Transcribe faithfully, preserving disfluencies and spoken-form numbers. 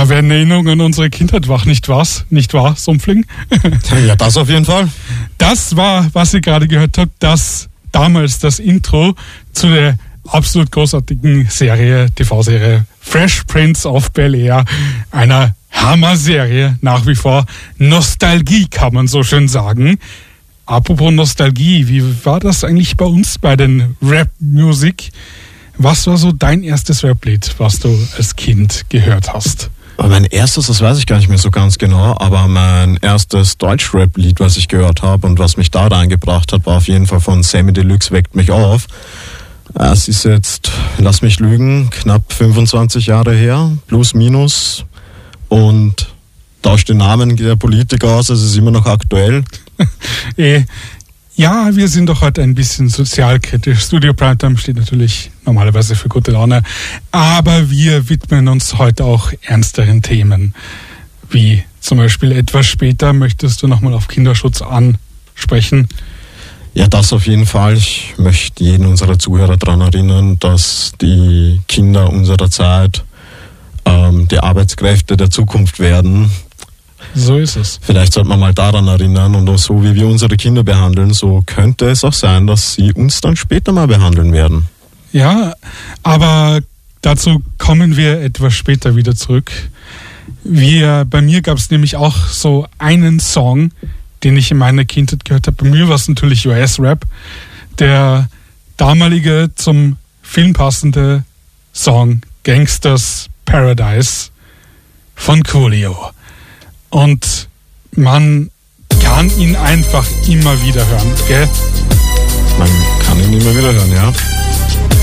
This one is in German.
werden Erinnerungen an unsere Kindheit wach, nicht wahr? Nicht wahr, Sumpfling? Ja, das auf jeden Fall. Das war, was ihr gerade gehört habt, das damals das Intro zu der absolut großartigen Serie, T V-Serie Fresh Prince of Bel-Air, einer Hammer-Serie, nach wie vor Nostalgie, kann man so schön sagen. Apropos Nostalgie, wie war das eigentlich bei uns bei den Rap-Musik? Was war so dein erstes Rap-Lied, was du als Kind gehört hast? Mein erstes, das weiß ich gar nicht mehr so ganz genau, aber mein erstes Deutsch-Rap-Lied, was ich gehört habe und was mich da reingebracht hat, war auf jeden Fall von Samy Deluxe, Weckt mich auf. Es ist jetzt, lass mich lügen, knapp fünfundzwanzig Jahre her, plus minus, und tauscht den Namen der Politiker aus, also es ist immer noch aktuell. eh, ja, wir sind doch heute ein bisschen sozialkritisch. Studio Primetime steht natürlich normalerweise für gute Laune, aber wir widmen uns heute auch ernsteren Themen, wie zum Beispiel etwas später. Möchtest du nochmal auf Kinderschutz ansprechen? Ja, das auf jeden Fall. Ich möchte jeden unserer Zuhörer daran erinnern, dass die Kinder unserer Zeit ähm, die Arbeitskräfte der Zukunft werden. So ist es. Vielleicht sollte man mal daran erinnern, und auch so wie wir unsere Kinder behandeln, so könnte es auch sein, dass sie uns dann später mal behandeln werden. Ja, aber dazu kommen wir etwas später wieder zurück. Wir, bei mir gab es nämlich auch so einen Song, den ich in meiner Kindheit gehört habe. Bei mir war es natürlich U S-Rap. Der damalige zum Film passende Song Gangsters Paradise von Coolio. Und man kann ihn einfach immer wieder hören, gell? Man kann ihn immer wieder hören, ja.